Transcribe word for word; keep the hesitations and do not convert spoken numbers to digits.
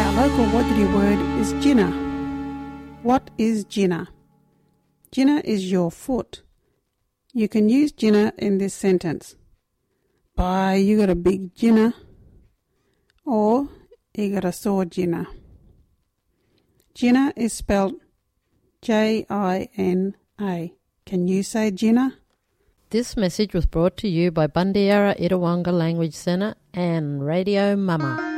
Our local Wodjiri word is jina. What is jina? Jina is your foot. You can use jina in this sentence. Bye, you got a big jina. Or, you got a sore jina. Jina is spelled J I N A. Can you say jina? This message was brought to you by Bundiara Itawanga Language Centre and Radio Mama.